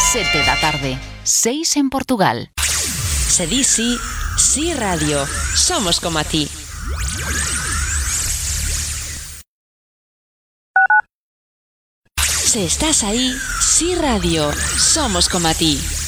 7 da tarde, 6 en Portugal. Se di sí, sí radio. Somos como a ti. Si estás ahí, sí radio. Somos como a ti.